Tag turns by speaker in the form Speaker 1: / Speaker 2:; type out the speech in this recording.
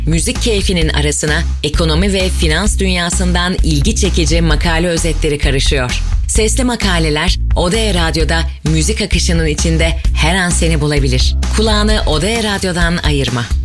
Speaker 1: Müzik keyfinin arasına ekonomi ve finans dünyasından ilgi çekici makale özetleri karışıyor. Sesli makaleler Odea Radyo'da müzik akışının içinde her an seni bulabilir. Kulağını Odea Radyo'dan ayırma.